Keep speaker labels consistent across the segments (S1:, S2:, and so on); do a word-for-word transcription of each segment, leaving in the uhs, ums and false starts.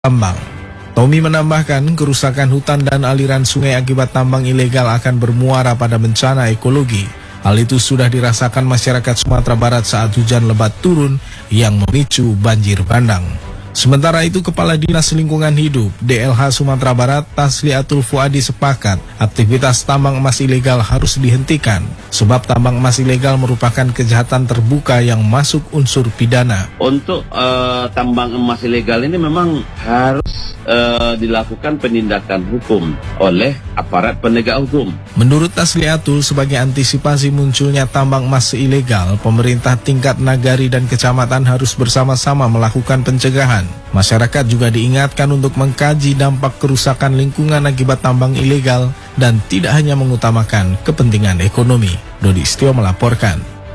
S1: tambang. Tommy menambahkan kerusakan hutan dan aliran sungai akibat tambang ilegal akan bermuara pada bencana ekologi. Hal itu sudah dirasakan masyarakat Sumatera Barat saat hujan lebat turun yang memicu banjir bandang. Sementara itu, Kepala Dinas Lingkungan Hidup D L H Sumatera Barat Tasliatul Fuadi sepakat aktivitas tambang emas ilegal harus dihentikan sebab tambang emas ilegal merupakan kejahatan terbuka yang masuk unsur pidana.
S2: Untuk uh, tambang emas ilegal ini memang harus uh, dilakukan penindakan hukum oleh aparat penegak hukum.
S1: Menurut Tasliatul, sebagai antisipasi munculnya tambang emas ilegal, pemerintah tingkat nagari dan kecamatan harus bersama-sama melakukan pencegahan. Masyarakat juga diingatkan untuk mengkaji dampak kerusakan lingkungan akibat tambang ilegal dan tidak hanya mengutamakan kepentingan ekonomi. Dodi Istio melaporkan.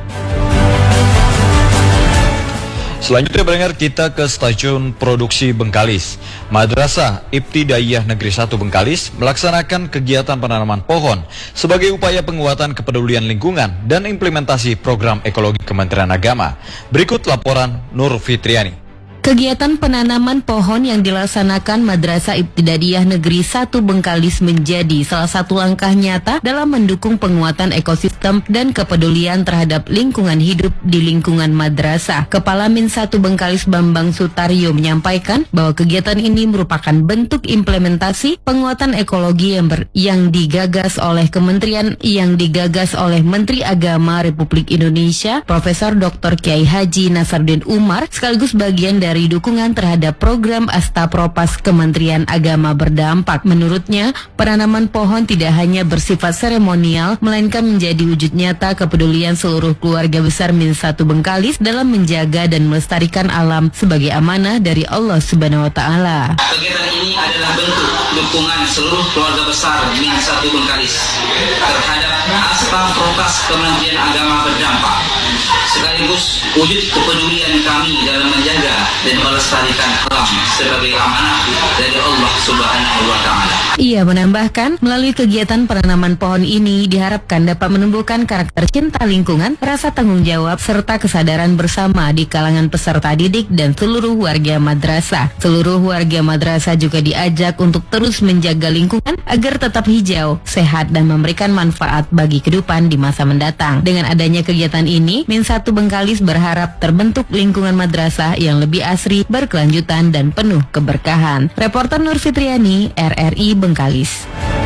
S3: Selanjutnya pendengar, kita ke stasiun produksi Bengkalis. Madrasah Ibtidaiyah Negeri satu Bengkalis melaksanakan kegiatan penanaman pohon sebagai upaya penguatan kepedulian lingkungan dan implementasi program ekologi Kementerian Agama. Berikut laporan Nur Fitriani.
S4: Kegiatan penanaman pohon yang dilaksanakan Madrasah Ibtidaiyah Negeri satu Bengkalis menjadi salah satu langkah nyata dalam mendukung penguatan ekosistem dan kepedulian terhadap lingkungan hidup di lingkungan madrasah. Kepala Min satu Bengkalis Bambang Sutaryo menyampaikan bahwa kegiatan ini merupakan bentuk implementasi penguatan ekologi yang, ber, yang digagas oleh Kementerian yang digagas oleh Menteri Agama Republik Indonesia Profesor Doktor Kiai Haji Nasaruddin Umar, sekaligus bagian dari Dari dukungan terhadap program Astapropas Kementerian Agama berdampak. Menurutnya, penanaman pohon tidak hanya bersifat seremonial, melainkan menjadi wujud nyata kepedulian seluruh keluarga besar Min satu Bengkalis dalam menjaga dan melestarikan alam sebagai amanah dari Allah Subhanahu wa Ta'ala.
S5: Kegiatan ini adalah bentuk dukungan seluruh keluarga besar Min satu Bengkalis terhadap Astapropas Kementerian Agama berdampak, sekaligus wujud kepedulian kami dalam menjaga dan melestarikan alam sebagai amanah dari Allah Subhanahu wa Ta'ala.
S4: Ia menambahkan, melalui kegiatan penanaman pohon ini diharapkan dapat menumbuhkan karakter cinta lingkungan, rasa tanggung jawab, serta kesadaran bersama di kalangan peserta didik dan seluruh warga madrasah. Seluruh warga madrasah juga diajak untuk terus menjaga lingkungan agar tetap hijau, sehat, dan memberikan manfaat bagi kehidupan di masa mendatang. Dengan adanya kegiatan ini, Min satu Bengkalis berharap terbentuk lingkungan madrasah yang lebih asri, berkelanjutan, dan penuh keberkahan. Reporter Nur Fitriani, R R I Bengkalis.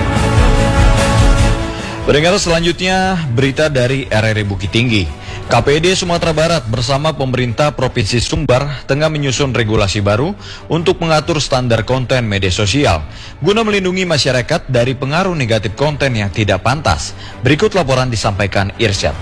S3: Pendengar, selanjutnya berita dari R R I Bukit Tinggi. K P D Sumatera Barat bersama pemerintah Provinsi Sumbar tengah menyusun regulasi baru untuk mengatur standar konten media sosial guna melindungi masyarakat dari pengaruh negatif konten yang tidak pantas. Berikut laporan disampaikan Irsyad.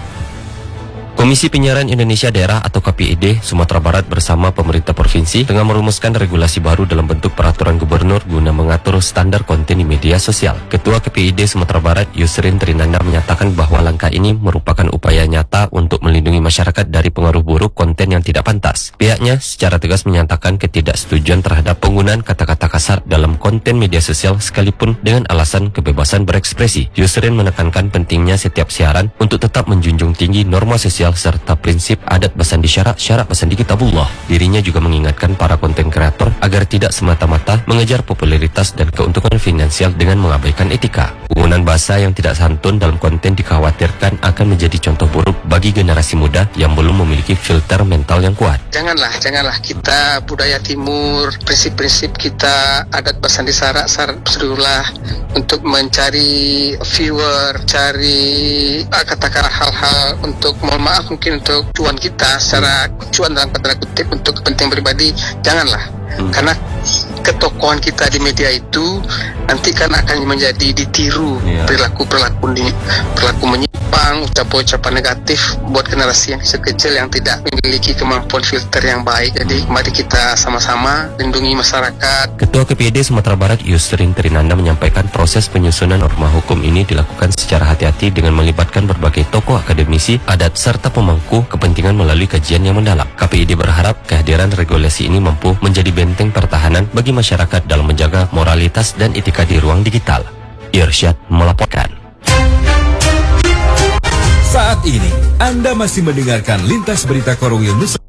S6: Komisi Penyiaran Indonesia Daerah atau K P I D Sumatera Barat bersama pemerintah provinsi tengah merumuskan regulasi baru dalam bentuk peraturan gubernur guna mengatur standar konten di media sosial. Ketua K P I D Sumatera Barat Yusrin Trinanda menyatakan bahwa langkah ini merupakan upaya nyata untuk melindungi masyarakat dari pengaruh buruk konten yang tidak pantas. Pihaknya secara tegas menyatakan ketidaksetujuan terhadap penggunaan kata-kata kasar dalam konten media sosial sekalipun dengan alasan kebebasan berekspresi. Yusrin menekankan pentingnya setiap siaran untuk tetap menjunjung tinggi norma sosial serta prinsip adat basandi syarak syarak basandi kitabullah. Dirinya juga mengingatkan para konten kreator agar tidak semata-mata mengejar popularitas dan keuntungan finansial dengan mengabaikan etika. Penggunaan bahasa yang tidak santun dalam konten dikhawatirkan akan menjadi contoh buruk bagi generasi muda yang belum memiliki filter mental yang kuat.
S7: Janganlah, janganlah kita budaya timur, prinsip-prinsip kita, adat basandi syarak syarak basdullah untuk mencari viewer, cari katakanlah hal-hal untuk mohon maaf mungkin untuk cuan kita secara cuan dalam tanda kutip untuk kepentingan pribadi, janganlah. Hmm. Karena ketokohan kita di media itu nanti kan akan menjadi ditiru yeah. perilaku-perilaku di perilaku menyimpang, ucapan-ucapan negatif buat generasi yang kecil yang tidak memiliki kemampuan filter yang baik. Jadi mari kita sama-sama lindungi masyarakat.
S6: Ketua K P I D Sumatera Barat Yusrin Trinanda menyampaikan proses penyusunan norma hukum ini dilakukan secara hati-hati dengan melibatkan berbagai tokoh akademisi, adat serta pemangku kepentingan melalui kajian yang mendalam. K P I D berharap kehadiran regulasi ini mampu menjadi benteng pertahanan bagi masyarakat dalam menjaga moralitas dan etika di ruang digital. Irsyad melaporkan.
S8: Saat ini Anda masih mendengarkan Lintas Berita Korwil Nusantara.